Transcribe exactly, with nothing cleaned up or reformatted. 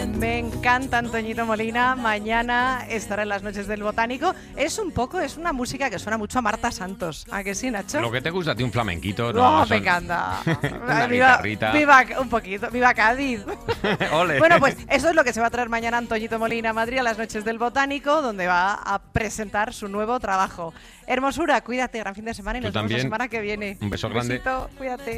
Me encanta Antoñito Molina. Mañana estará en las noches del Botánico. Es un poco, es una música que suena mucho a Marta Santos. ¿A que sí, Nacho? Lo que te gusta a ti, un flamenquito. No, No, me encanta. Una viva, guitarrita. viva, un poquito, viva Cádiz. Ole. Bueno, pues eso es lo que se va a traer mañana Antoñito Molina a Madrid a las noches del Botánico, donde va a presentar su nuevo trabajo. Hermosura, cuídate, gran fin de semana y Tú nos vemos la también. semana que viene. Un beso grande. Besito, cuídate.